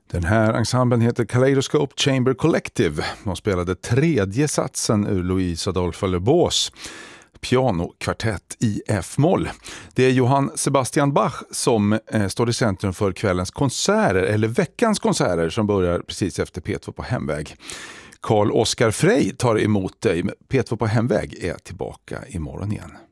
Den här ensemblen heter Kaleidoscope Chamber Collective. De spelade tredje satsen ur Louise Adolphe Lebos pianokvartett i F-moll. Det är Johann Sebastian Bach som står i centrum för kvällens konserter, eller veckans konserter, som börjar precis efter P2 på hemväg. Carl Oskar Frey tar emot dig. P2 på hemväg är tillbaka imorgon igen.